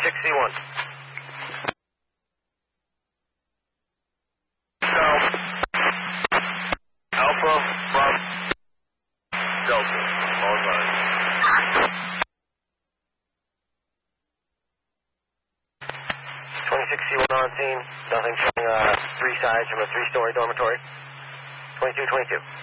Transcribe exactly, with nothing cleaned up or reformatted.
twenty-six C one. So, Alpha, Bravo, Delta, all time. twenty-six C one on scene, nothing showing uh, three sides from a three-story dormitory. twenty-two twenty-two.